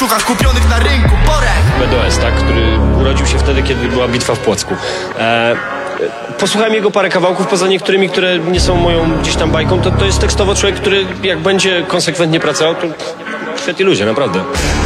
Szukach kupionych na rynku, porek. BDS, tak? Który urodził się wtedy, kiedy była bitwa w Płocku. Posłuchałem jego parę kawałków, poza niektórymi, które nie są moją gdzieś tam bajką, to jest tekstowo człowiek, który jak będzie konsekwentnie pracował, to świetni ludzie, naprawdę.